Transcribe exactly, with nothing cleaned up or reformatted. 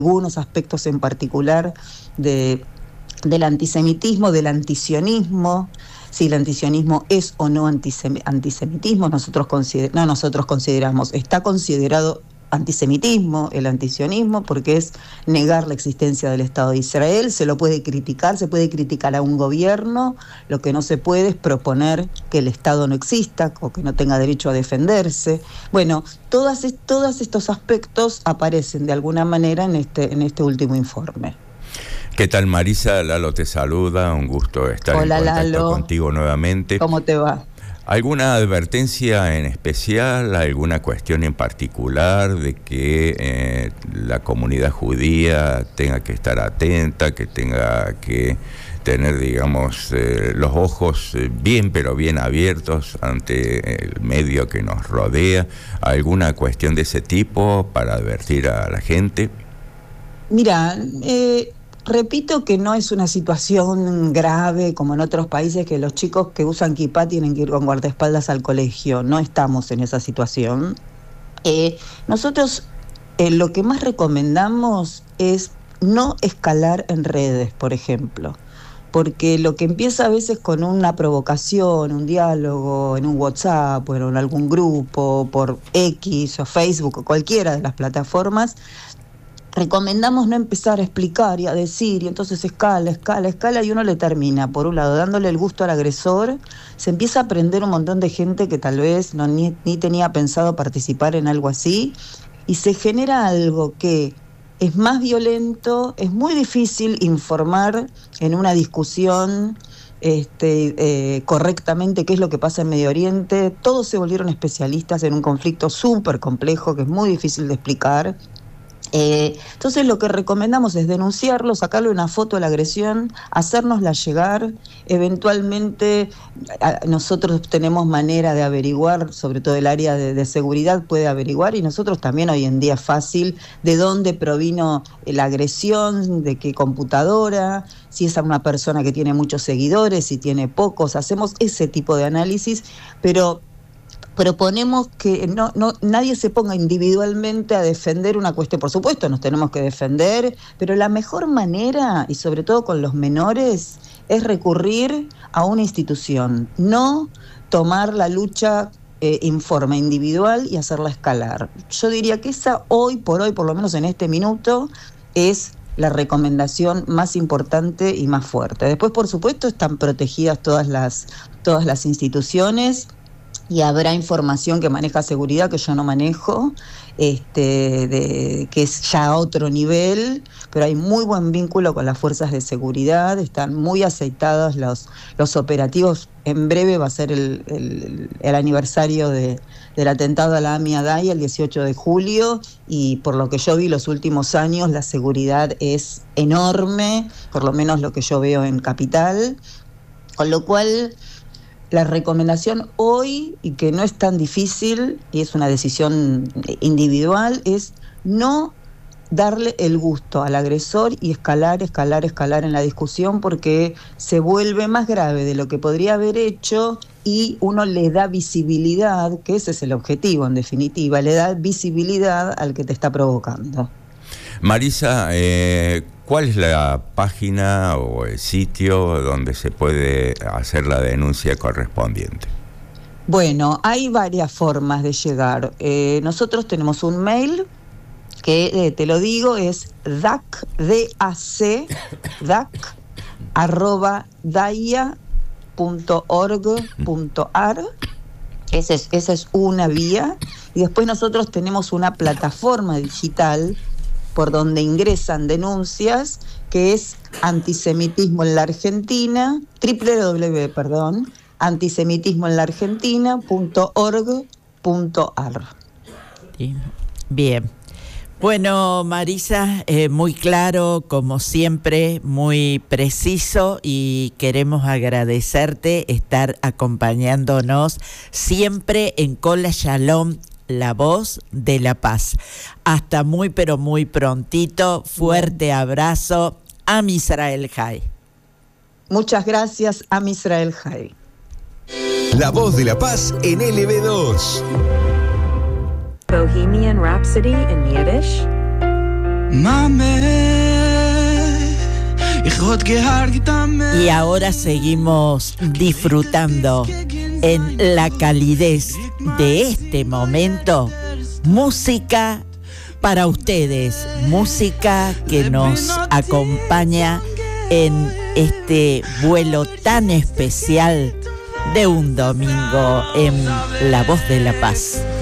algunos aspectos en particular de, del antisemitismo, del antisionismo, si el antisionismo es o no antisem- antisemitismo, nosotros, consider- no, nosotros consideramos, está considerado antisemitismo el antisionismo porque es negar la existencia del Estado de Israel. Se lo puede criticar, se puede criticar a un gobierno, lo que no se puede es proponer que el Estado no exista o que no tenga derecho a defenderse. Bueno, todas, todos estos aspectos aparecen de alguna manera en este, en este último informe. ¿Qué tal, Marisa? Lalo te saluda, un gusto estar Hola, en contacto Lalo. contigo nuevamente. ¿Cómo te va? ¿Alguna advertencia en especial, alguna cuestión en particular de que eh, la comunidad judía tenga que estar atenta, que tenga que tener, digamos, eh, los ojos bien, pero bien abiertos ante el medio que nos rodea? ¿Alguna cuestión de ese tipo para advertir a la gente? Mira, eh... repito que no es una situación grave como en otros países que los chicos que usan kipá tienen que ir con guardaespaldas al colegio. No estamos en esa situación. Eh, nosotros eh, lo que más recomendamos es no escalar en redes, por ejemplo. Porque lo que empieza a veces con una provocación, un diálogo en un WhatsApp o en algún grupo, por X o Facebook o cualquiera de las plataformas, recomendamos no empezar a explicar y a decir, y entonces escala, escala, escala, y uno le termina, por un lado, dándole el gusto al agresor. Se empieza a aprender un montón de gente que tal vez no, ni, ni tenía pensado participar en algo así, y se genera algo que es más violento. Es muy difícil informar en una discusión este, eh, correctamente qué es lo que pasa en Medio Oriente. Todos se volvieron especialistas en un conflicto súper complejo que es muy difícil de explicar. Eh, entonces lo que recomendamos es denunciarlo, sacarle una foto a la agresión, hacérnosla llegar. Eventualmente a, nosotros tenemos manera de averiguar, sobre todo el área de, de seguridad puede averiguar, y nosotros también hoy en día es fácil de dónde provino la agresión, de qué computadora, si es a una persona que tiene muchos seguidores, si tiene pocos. Hacemos ese tipo de análisis, pero proponemos que no, no, nadie se ponga individualmente a defender una cuestión. Por supuesto, nos tenemos que defender, pero la mejor manera, y sobre todo con los menores, es recurrir a una institución, no tomar la lucha eh, en forma individual y hacerla escalar. Yo diría que esa hoy por hoy, por lo menos en este minuto, es la recomendación más importante y más fuerte. Después, por supuesto, están protegidas todas las, todas las instituciones, y habrá información que maneja seguridad que yo no manejo, este, de, que es ya a otro nivel, pero hay muy buen vínculo con las fuerzas de seguridad, están muy aceitados los, los operativos. En breve va a ser el, el, el aniversario de, del atentado a la AMIA DAIA, el dieciocho de julio, y por lo que yo vi los últimos años, la seguridad es enorme, por lo menos lo que yo veo en Capital, con lo cual la recomendación hoy, y que no es tan difícil, y es una decisión individual, es no darle el gusto al agresor y escalar, escalar, escalar en la discusión, porque se vuelve más grave de lo que podría haber hecho y uno le da visibilidad, que ese es el objetivo en definitiva, le da visibilidad al que te está provocando. Marisa, eh, ¿cuál es la página o el sitio donde se puede hacer la denuncia correspondiente? Bueno, hay varias formas de llegar. Eh, nosotros tenemos un mail que, eh, te lo digo, es dac, D A C, dac, arroba daia punto org punto ar. Esa es, esa es una vía. Y después nosotros tenemos una plataforma digital por donde ingresan denuncias, que es Antisemitismo en la Argentina, doble u doble u doble u, perdón, antisemitismo en la Argentina punto org punto ar. Bien. Bueno, Marisa, eh, muy claro, como siempre, muy preciso, y queremos agradecerte estar acompañándonos siempre en Kol Shalom, la voz de la paz. Hasta muy pero muy prontito. Fuerte abrazo. Am Israel Chai. Muchas gracias, Am Israel Chai. La voz de la paz en L B dos. Bohemian Rhapsody in Yiddish. Y ahora seguimos disfrutando en la calidez de este momento música para ustedes, música que nos acompaña en este vuelo tan especial de un domingo en La Voz de la Paz.